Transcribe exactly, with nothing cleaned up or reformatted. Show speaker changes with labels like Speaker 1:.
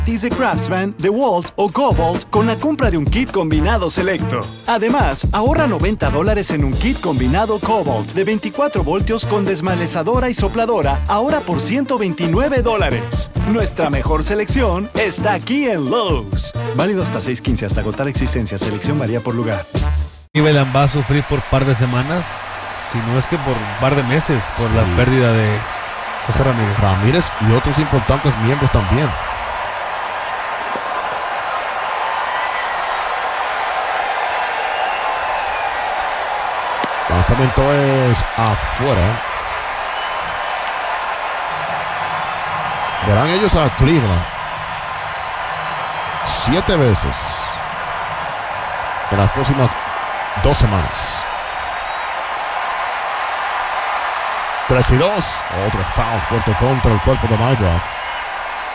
Speaker 1: de Craftsman, DeWalt o Cobalt con la compra de un kit combinado selecto. Además, ahorra noventa dólares en un kit combinado Cobalt de veinticuatro voltios con desmalezadora y sopladora, ahora por ciento veintinueve dólares. Nuestra mejor selección está aquí en Lowe's. Válido hasta seis quince hasta agotar existencia. Selección varía por lugar.
Speaker 2: Cleveland va a sufrir por par de semanas, si no es que por un par de meses, por sí. la pérdida de José Ramírez.
Speaker 3: Ramírez y otros importantes miembros también. Lanzamiento es afuera. Verán ellos a Cleveland siete veces en las próximas dos semanas. tres y dos. Otro foul fuerte contra el cuerpo de Mydroth.